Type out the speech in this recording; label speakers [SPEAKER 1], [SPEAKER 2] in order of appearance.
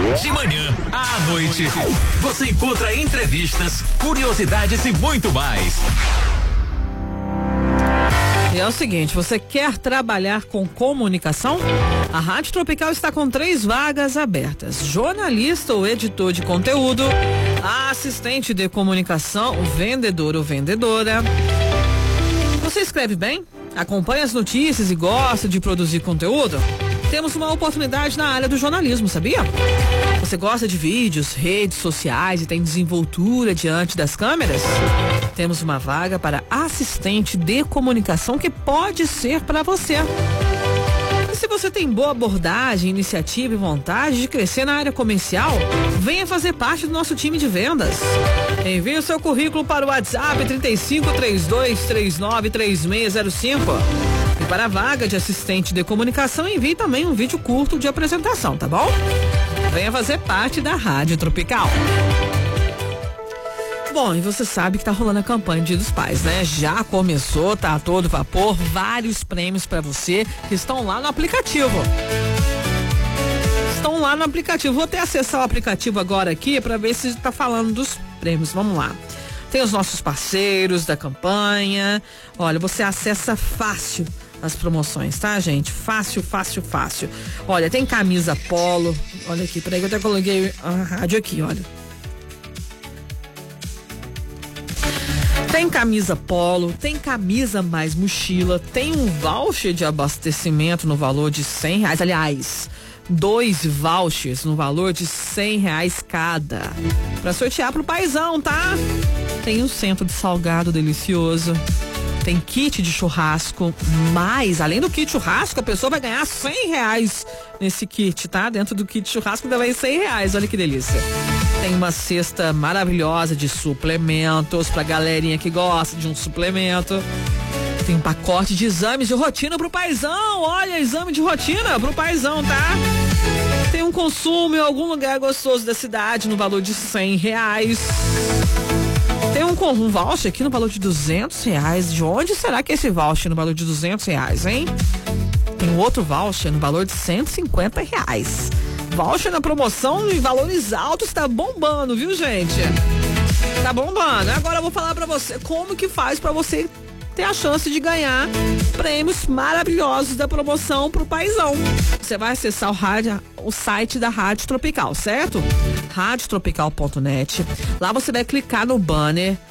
[SPEAKER 1] De manhã à noite, você encontra entrevistas, curiosidades e muito mais.
[SPEAKER 2] E é o seguinte, você quer trabalhar com comunicação? A Rádio Tropical está com 3 vagas abertas: jornalista ou editor de conteúdo, assistente de comunicação, vendedor ou vendedora. Você escreve bem? Acompanha as notícias e gosta de produzir conteúdo? Temos uma oportunidade na área do jornalismo, sabia? Você gosta de vídeos, redes sociais e tem desenvoltura diante das câmeras? Temos uma vaga para assistente de comunicação que pode ser para você. E se você tem boa abordagem, iniciativa e vontade de crescer na área comercial, venha fazer parte do nosso time de vendas. Envie o seu currículo para o WhatsApp 3532393605. E para a vaga de assistente de comunicação, envie também um vídeo curto de apresentação, tá bom? Venha fazer parte da Rádio Tropical. Bom, e você sabe que tá rolando a campanha Dia dos Pais, né? Já começou, tá a todo vapor, vários prêmios para você que estão lá no aplicativo. Estão lá no aplicativo. Vou até acessar o aplicativo agora aqui para ver se tá falando dos prêmios. Vamos lá. Tem os nossos parceiros da campanha. Olha, você acessa fácil as promoções, tá, gente? Fácil, fácil, fácil. Olha, tem camisa polo. Olha aqui, peraí que eu até coloquei a rádio aqui, olha. Tem camisa polo, tem camisa mais mochila, tem um voucher de abastecimento no valor de R$100. Aliás, 2 vouchers no valor de R$100 cada. Pra sortear pro paizão, tá? Tem um centro de salgado delicioso. Tem kit de churrasco, mas além do kit churrasco, a pessoa vai ganhar R$100 nesse kit, tá? Dentro do kit churrasco ainda vai R$100, olha que delícia. Tem uma cesta maravilhosa de suplementos pra galerinha que gosta de um suplemento. Tem um pacote de exames de rotina pro paizão, olha, exame de rotina pro paizão, tá? Tem um consumo em algum lugar gostoso da cidade no valor de R$100. Tem um voucher aqui no valor de R$200. De onde será que é esse voucher no valor de R$200, hein? Tem um outro voucher no valor de R$150. Voucher na promoção em valores altos, tá bombando, viu, gente? Tá bombando. Agora eu vou falar pra você como que faz pra você ter a chance de ganhar prêmios maravilhosos da promoção pro paizão. Você vai acessar o site da Rádio Tropical, certo? radiotropical.net. Lá você vai clicar no banner